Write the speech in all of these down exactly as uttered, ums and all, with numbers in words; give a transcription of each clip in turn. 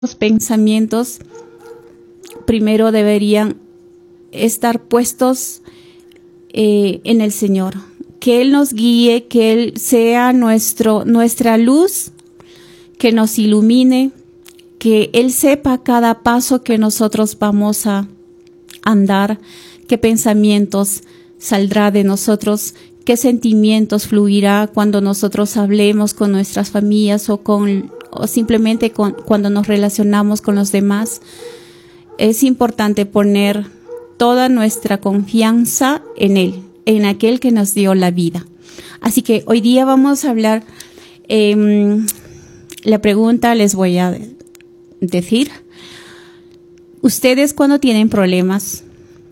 Los pensamientos primero deberían estar puestos eh, en el Señor. Que Él nos guíe, que Él sea nuestro, nuestra luz, que nos ilumine, que Él sepa cada paso que nosotros vamos a andar, qué pensamientos saldrá de nosotros, qué sentimientos fluirá cuando nosotros hablemos con nuestras familias o, con, o simplemente con, cuando nos relacionamos con los demás. Es importante poner toda nuestra confianza en Él, en aquel que nos dio la vida. Así que hoy día vamos a hablar, eh, la pregunta les voy a decir. Ustedes cuando tienen problemas,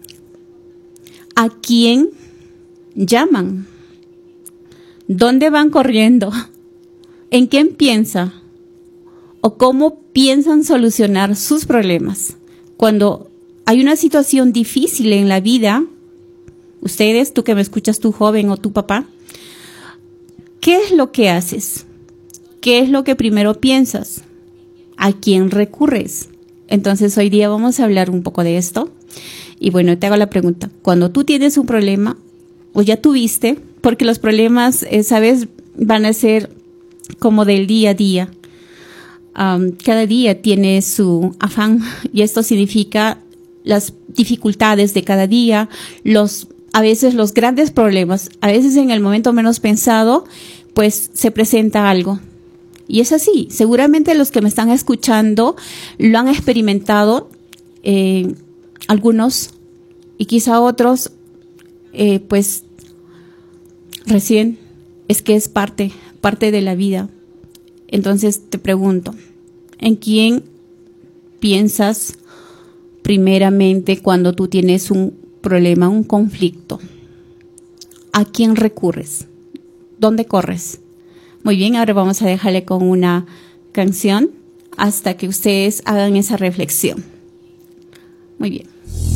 ¿a quién llaman? ¿Dónde van corriendo? ¿En quién piensa? ¿O cómo piensan solucionar sus problemas? Cuando hay una situación difícil en la vida, ustedes, tú que me escuchas, tu joven o tu papá, ¿qué es lo que haces? ¿Qué es lo que primero piensas? ¿A quién recurres? Entonces hoy día vamos a hablar un poco de esto. Y bueno, te hago la pregunta. Cuando tú tienes un problema, o ya tuviste, porque los problemas, eh, sabes, van a ser como del día a día. Um, cada día tiene su afán y esto significa las dificultades de cada día, los a veces los grandes problemas, a veces en el momento menos pensado, pues se presenta algo. Y es así, seguramente los que me están escuchando lo han experimentado, eh, algunos y quizá otros, eh, pues recién, es que es parte, parte de la vida. Entonces te pregunto, ¿en quién piensas primeramente cuando tú tienes un problema, un conflicto? ¿A quién recurres? ¿Dónde corres? Muy bien, ahora vamos a dejarle con una canción hasta que ustedes hagan esa reflexión. Muy bien.